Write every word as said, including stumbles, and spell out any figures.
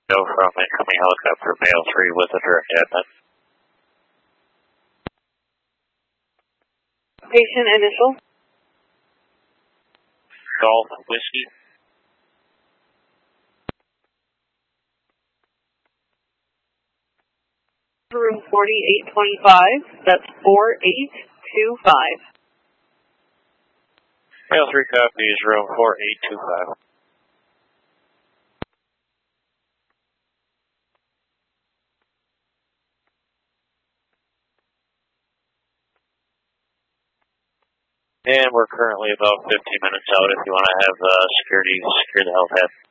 Go from incoming helicopter Mail three with a direct admin. Patient initial. Golf Whiskey. Room forty-eight twenty-five. That's four eight two five. Mail three copies, room four eight two five. And we're currently about fifteen minutes out if you want to have uh, security secure the health pad.